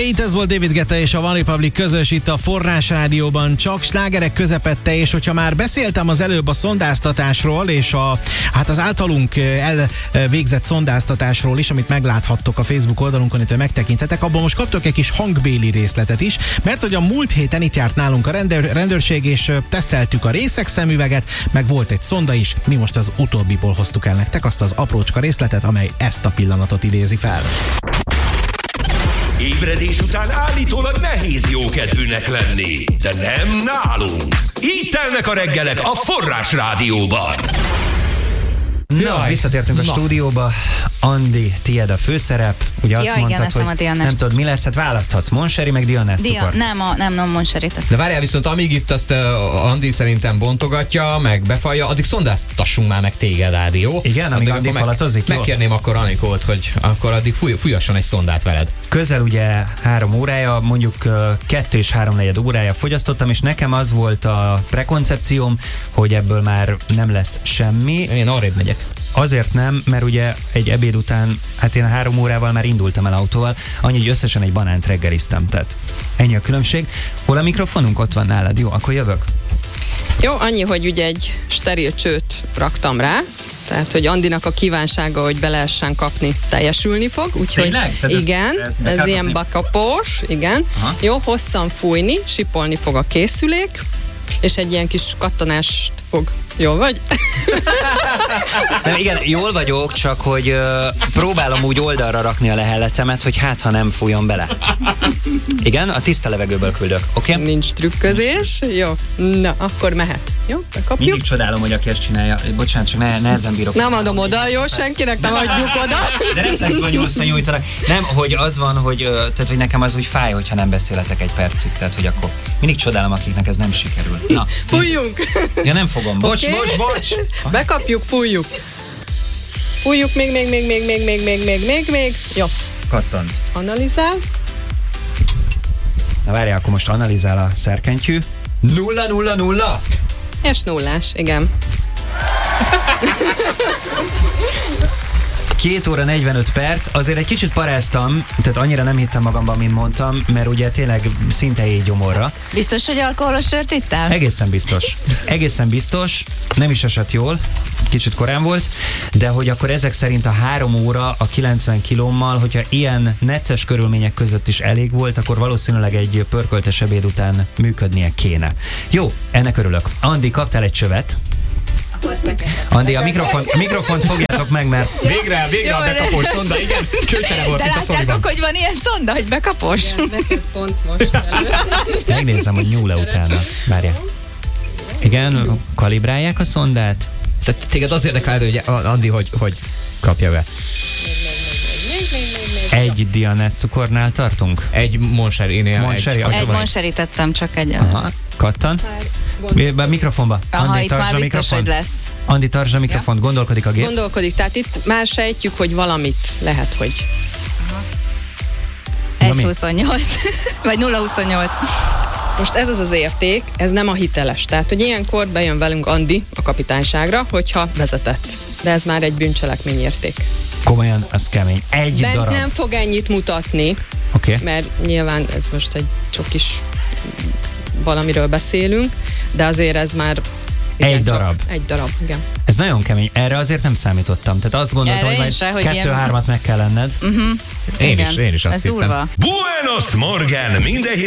Fate, ez volt David Guetta és a One Republic közös itt a Forrás Rádióban, csak slágerek közepette, és hogyha már beszéltem az előbb a szondáztatásról, és az általunk elvégzett szondáztatásról is, amit megláthattok a Facebook oldalunkon, itt megtekintetek, abban most kaptok egy kis hangbéli részletet is, mert hogy a múlt héten itt járt nálunk a rendőrség, és teszteltük a részeg szemüveget, meg volt egy szonda is, mi most az utóbbiból hoztuk el nektek azt az aprócska részletet, amely ezt a pillanatot idézi fel. Ébredés után állítólag nehéz jókedvűnek lenni, de nem nálunk. Így telnek a reggelek a Forrás Rádióban. Na, visszatértünk a stúdióba. Andi, tiéd a főszerep. Ugye azt mondtad, hogy nem tudod, mi lesz, hát választhatsz Moncherie, meg Dionesz cukor. Nem Moncherie teszem. De várjál, viszont amíg itt azt Andi szerintem bontogatja, meg befalja, addig szondáztassunk már meg téged, Ádi, jó? Igen, amíg Andi falatozik, jó? Megkérném akkor Anikót, hogy akkor addig fújasson egy szondát veled. Közel ugye 3 órája, mondjuk 2 és 3/4 órája fogyasztottam, és nekem az volt a prekoncepcióm, hogy ebből már nem lesz semmi. Én arrébb megyek. Azért nem, mert ugye egy ebéd után, hát én 3 órával már indultam el autóval, annyi, hogy összesen egy banánt reggeliztem, tehát ennyi a különbség. Hol a mikrofonunk? Ott van nálad, jó, akkor jövök. Jó, annyi, hogy ugye egy steril csőt raktam rá, tehát, hogy Andinak a kívánsága, hogy be lehessen kapni, teljesülni fog, úgyhogy igen, ez ilyen bakapós, igen. Aha. Jó, hosszan fújni, sipolni fog a készülék, és egy ilyen kis kattanást fog. Jól vagy? Nem, igen, jól vagyok, csak hogy próbálom úgy oldalra rakni a lehelletemet, hogy hát, ha nem fújjon bele. Igen, a tiszta levegőből küldök, oké? Okay? Nincs trükközés, jó. Na, akkor mehet. Jó, bekapjuk. Mindig csodálom, hogy aki ezt csinálja. Bocsánat, csak nehezen bírok. Nem adom oda, jó, senkinek nem adjuk oda. De reflexben nyújtanak. Nem, hogy az van, hogy, tehát, hogy nekem az úgy fáj, hogyha nem beszéletek egy percig, tehát, hogy akkor mindig csodálom, akiknek ez nem sikerül. Na, fújjunk! Ja, nem fogom. Bocs. Bekapjuk, fújjuk. Fújjuk, még. Jó. Kattant. Analizál. Na várjál, akkor most analizál a szerkentyű. 0-0-0? És nullás, igen. 2 óra 45 perc, azért egy kicsit paráztam, tehát annyira nem hittem magamban, mint mondtam, mert ugye tényleg szinte éjgyomorra. Biztos, hogy alkoholos sört ittál? Egészen biztos, nem is esett jól, kicsit korán volt, de hogy akkor ezek szerint a 3 óra a 90 kilómmal, hogyha ilyen necces körülmények között is elég volt, akkor valószínűleg egy pörköltes ebéd után működnie kéne. Jó, ennek örülök. Andi, kaptál egy csövet. Andi, a mikrofont fogjátok meg, mert... Végre a bekapós szonda, igen, csőcsere volt itt a szoriban. De látjátok, hogy van ilyen szonda, hogy bekapós? Igen, neked pont most. Megnézem, hogy nyúl-e utána. Várjál. Igen, kalibrálják a szondát? Tehát téged az érdekel, hogy Andi, hogy kapja be. Egy Dionesz cukornál tartunk? Egy Moncherie-nél. Egy Moncherie tettem, csak egy. Aha, kattan. Mikrofonba. Aha, Andi, itt már biztos, hogy lesz. Andi, tartsd a mikrofont, gondolkodik a gép. Gondolkodik, tehát itt már sejtjük, hogy valamit lehet, hogy... 1,28. Vagy 0,28. Most ez az érték, ez nem a hiteles. Tehát, hogy ilyenkor bejön velünk Andi a kapitányságra, hogyha vezetett. De ez már egy bűncselekmény érték. Komolyan, az kemény. Egy darab. Nem fog ennyit mutatni, mert nyilván ez most egy csokis valamiről beszélünk, de azért ez már... Igen, egy darab. Egy darab, igen. Ez nagyon kemény. Erre azért nem számítottam. Tehát azt gondoltam, hogy majd 2-3-at meg kell lenned. Én is azt hittem. Durva. Buenos Morgen! Minden